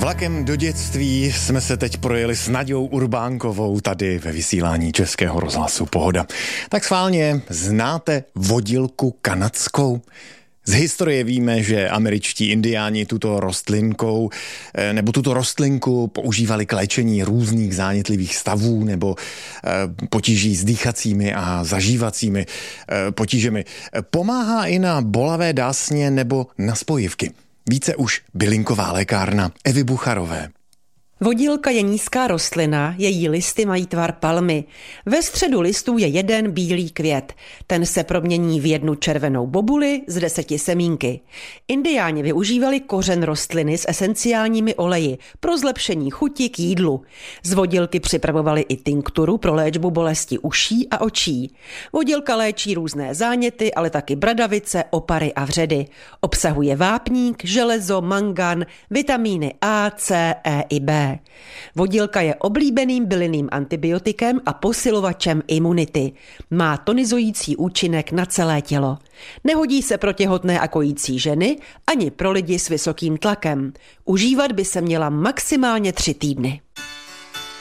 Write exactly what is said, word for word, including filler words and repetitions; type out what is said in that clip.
Vlakem do dětství jsme se teď projeli s Naďou Urbánkovou tady ve vysílání Českého rozhlasu Pohoda. Tak schválně, znáte vodilku kanadskou? Z historie víme, že američtí indiáni tuto rostlinkou nebo tuto rostlinku používali k léčení různých zánětlivých stavů nebo potíží s dýchacími a zažívacími potížemi. Pomáhá i na bolavé dásně nebo na spojivky. Více už bylinková lékárna Evy Bucharové. Vodilka je nízká rostlina, její listy mají tvar palmy. Ve středu listů je jeden bílý květ. Ten se promění v jednu červenou bobuli z deseti semínky. Indiáni využívali kořen rostliny s esenciálními oleji pro zlepšení chuti k jídlu. Z vodilky připravovali i tinkturu pro léčbu bolesti uší a očí. Vodilka léčí různé záněty, ale taky bradavice, opary a vředy. Obsahuje vápník, železo, mangan, vitamíny A, C, E i B. Vodilka je oblíbeným bylinným antibiotikem a posilovačem imunity. Má tonizující účinek na celé tělo. Nehodí se pro těhotné a kojící ženy ani pro lidi s vysokým tlakem. Užívat by se měla maximálně tři týdny.